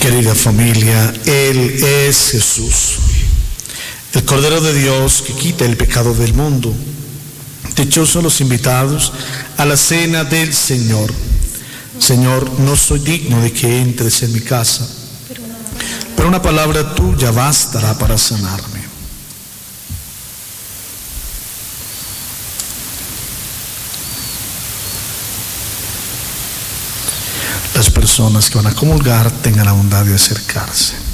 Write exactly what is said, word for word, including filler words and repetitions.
Querida familia, Él es Jesús, el Cordero de Dios que quita el pecado del mundo. Dichosos los invitados a la cena del Señor. Señor, no soy digno de que entres en mi casa, pero una palabra tuya bastará para sanarme. Las personas que van a comulgar tengan la bondad de acercarse.